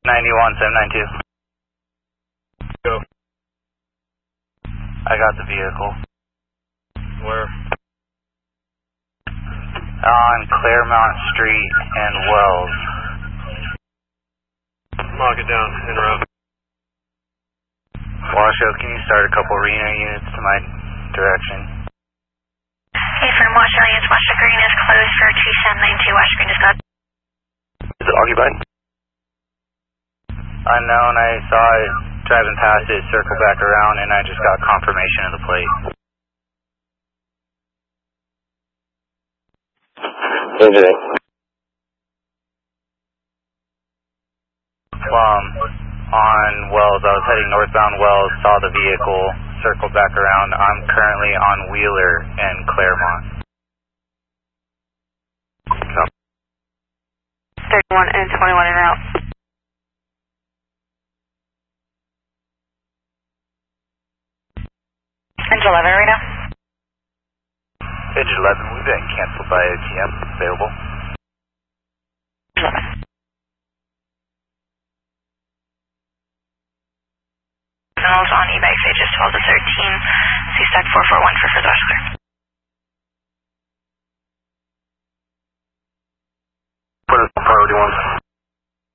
91-792. Go. I got the vehicle. Where? On Claremont Street and Wells. Mark it down, en route. Washoe, can you start a couple Reno units to my direction? Hey, from Washoe units, Washoe Green is closed for 2792. Washoe Green is good. Is it occupied? Unknown, I saw it driving past it, circle back around, and I just got confirmation of the plate. Engineering. Plum on Wells. I was heading northbound Wells, saw the vehicle, circled back around. I'm currently on Wheeler and Claremont. 31 and 21 en route. Engine 11 right now. Engine 11, we've been canceled by ATM. Available. 11. Signals on e-bike stages 12 to 13. CSAC 441 for further clear. Put it priority 1.